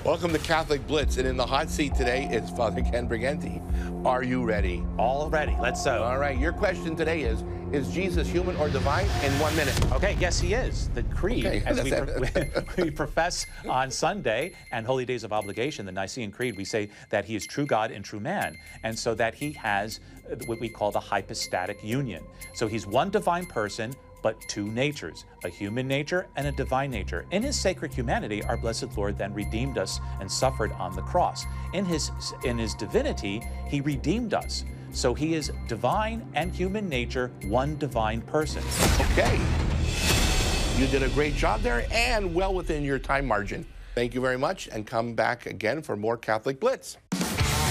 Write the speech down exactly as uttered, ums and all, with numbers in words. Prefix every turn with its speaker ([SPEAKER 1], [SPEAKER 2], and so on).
[SPEAKER 1] Welcome to Catholic Blitz, and in the hot seat today is Father Ken Briganti. Are you ready?
[SPEAKER 2] All ready. Let's go.
[SPEAKER 1] All right, your question today is, is Jesus human or divine? In one minute.
[SPEAKER 2] Okay, yes, he is. The Creed,
[SPEAKER 1] Okay,
[SPEAKER 2] as we,
[SPEAKER 1] that's
[SPEAKER 2] pro we profess on Sunday and Holy Days of Obligation, the Nicene Creed, we say that he is true God and true man, and so that he has what we call the hypostatic union. So he's one divine person, but two natures, a human nature and a divine nature. In his sacred humanity, our blessed Lord then redeemed us and suffered on the cross. In his, in his divinity, he redeemed us. So he is divine and human nature, one divine person.
[SPEAKER 1] Okay. You did a great job there and well within your time margin. Thank you very much, and come back again for more Catholic Blitz.